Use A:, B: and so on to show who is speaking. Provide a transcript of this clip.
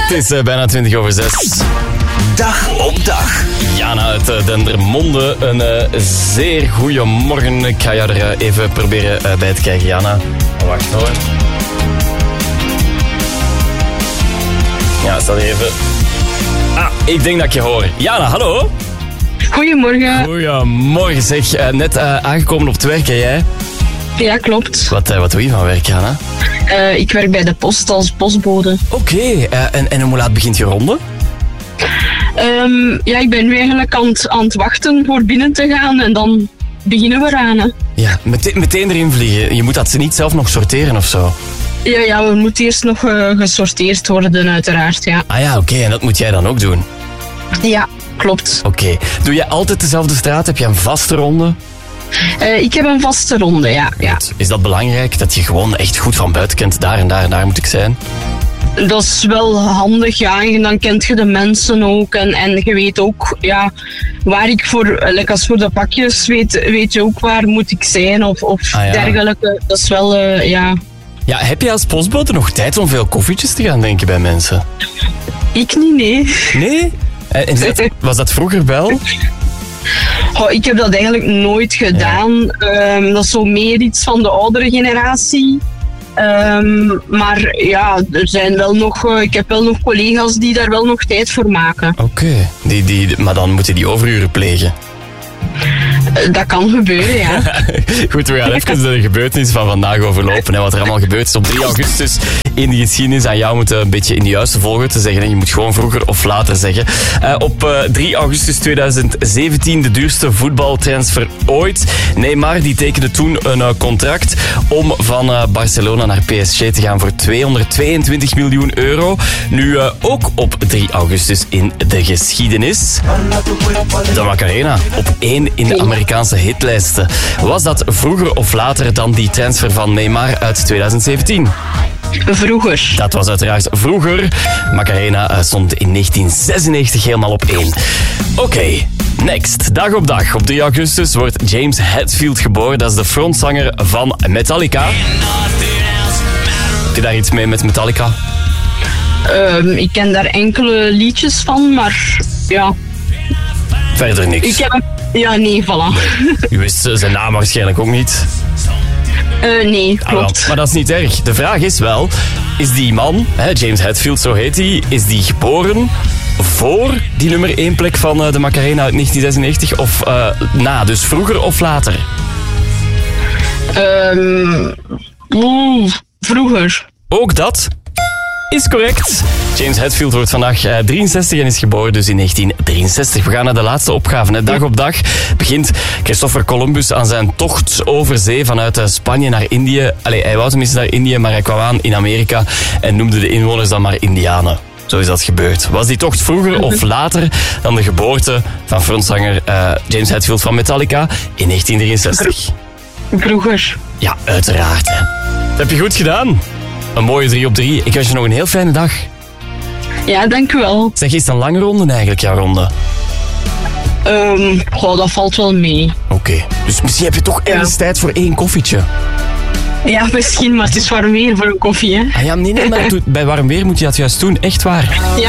A: Het is bijna 6:20.
B: Dag op dag.
A: Jana uit Dendermonde, een zeer goede morgen. Ik ga jou er even proberen bij te krijgen, Jana. Wacht hoor. Ja, staat er even. Ik denk dat ik je hoor. Jana, hallo.
C: Goedemorgen.
A: Goedemorgen, zeg. Net aangekomen op het werk, hè, jij?
C: Ja, klopt.
A: Wat doe je van werk, Jana?
C: Ik werk bij de post als postbode.
A: Oké, en hoe laat begint je ronde?
C: Ik ben nu eigenlijk aan het wachten voor binnen te gaan en dan beginnen we eraan. Hè.
A: Ja, meteen erin vliegen. Je moet dat niet zelf nog sorteren of zo?
C: Ja, we moeten eerst nog gesorteerd worden, uiteraard, ja.
A: Ah ja, oké, en dat moet jij dan ook doen?
C: Ja, klopt.
A: Oké. Doe jij altijd dezelfde straat? Heb je een vaste ronde?
C: Ik heb een vaste ronde, ja.
A: Is dat belangrijk, dat je gewoon echt goed van buiten kent? Daar en daar en daar moet ik zijn?
C: Dat is wel handig, ja. En dan kent je de mensen ook. En je weet ook, ja, waar ik voor, als voor de pakjes, weet je ook waar moet ik zijn of dergelijke. Dat is wel, ja.
A: Ja, heb je als postbode nog tijd om veel koffietjes te gaan drinken bij mensen?
C: Ik niet, nee.
A: Nee? En was dat vroeger wel?
C: Ik heb dat eigenlijk nooit gedaan. Ja. Dat is zo meer iets van de oudere generatie. Maar ja, er zijn wel nog, ik heb wel nog collega's die daar wel nog tijd voor maken.
A: Oké. Maar dan moeten die overuren plegen.
C: Dat kan gebeuren, ja.
A: Goed, we gaan even de gebeurtenis van vandaag overlopen. Hè, wat er allemaal gebeurd is op 3 augustus in de geschiedenis. Aan jou moeten een beetje in de juiste volgorde zeggen. En je moet gewoon vroeger of later zeggen. Op 3 augustus 2017 de duurste voetbaltransfer ooit. Neymar die tekende toen een contract om van Barcelona naar PSG te gaan voor 222 miljoen euro. Nu ook op 3 augustus in de geschiedenis. De Macarena op 1 in de Amerikaanse hitlijsten. Was dat vroeger of later dan die transfer van Neymar uit 2017?
C: Vroeger.
A: Dat was uiteraard vroeger. Macarena stond in 1996 helemaal op 1. Oké, next. Dag op dag. Op 3 augustus wordt James Hetfield geboren. Dat is de frontzanger van Metallica. Heb je daar iets mee met Metallica?
C: Ik ken daar enkele liedjes van, maar ja.
A: Verder niks.
C: Ja, nee, voilà.
A: Nee. U wist zijn naam waarschijnlijk ook niet.
C: Nee, klopt.
A: Maar dat is niet erg. De vraag is wel, is die man, James Hetfield, zo heet hij, is die geboren voor die nummer 1 plek van de Macarena uit 1996 of na, dus vroeger of later?
C: Vroeger.
A: Ook dat is correct. James Hetfield wordt vandaag 63 en is geboren dus in 1963. We gaan naar de laatste opgave. Dag op dag begint Christopher Columbus aan zijn tocht over zee vanuit Spanje naar Indië. Hij wou tenminste naar Indië, maar hij kwam aan in Amerika en noemde de inwoners dan maar Indianen. Zo is dat gebeurd. Was die tocht vroeger of later dan de geboorte van frontzanger James Hetfield van Metallica in 1963?
C: Vroeger.
A: Ja, uiteraard. Hè. Dat heb je goed gedaan. Een mooie 3 op 3. Ik wens je nog een heel fijne dag.
C: Ja, dank u wel.
A: Zeg, is het een lange ronde eigenlijk, jouw ronde?
C: Dat valt wel mee.
A: Oké. Dus misschien heb je toch ergens tijd voor 1 koffietje.
C: Ja, misschien, maar het is warm weer voor een koffie, hè.
A: Ah ja, nee, maar bij warm weer moet je dat juist doen. Echt waar.
C: Ja.